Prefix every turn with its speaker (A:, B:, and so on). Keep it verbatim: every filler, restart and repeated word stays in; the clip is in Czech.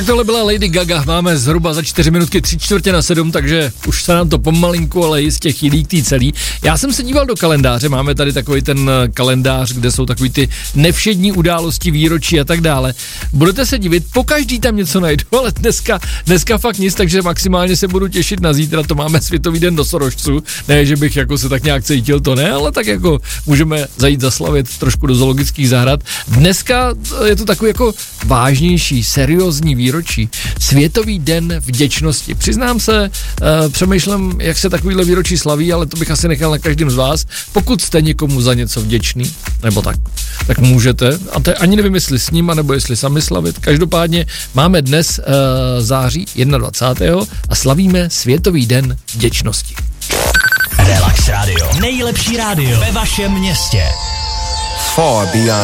A: Tak tohle byla Lady Gaga, máme zhruba za čtyři minutky tři čtvrtě na sedm, takže už se nám to pomalinku, ale jistě chýlí k tý celý. Já jsem se díval do kalendáře, máme tady takový ten kalendář, kde jsou takový ty nevšední události, výročí a tak dále. Budete se divit, po každý tam něco najdu, ale dneska, dneska fakt nic, takže maximálně se budu těšit na zítra, to máme Světový den nosorožců, ne, že bych jako se tak nějak cítil, to ne, ale tak jako můžeme zajít zaslavit trošku do zoologických zahrad. Dneska je to takový jako vážnější, seriózní výročí. Světový den vděčnosti. Přiznám se, uh, přemýšlím, jak se takovýhle výročí slaví, ale to bych asi nechal na každém z vás. Pokud jste někomu za něco vděčný, nebo tak, tak můžete. A to ani nevím, jestli s ním, nebo jestli sami slavit. Každopádně máme dnes uh, září dvacátého prvního a slavíme Světový den vděčnosti.
B: Relax Radio. Nejlepší rádio ve vašem městě.
C: Far beyond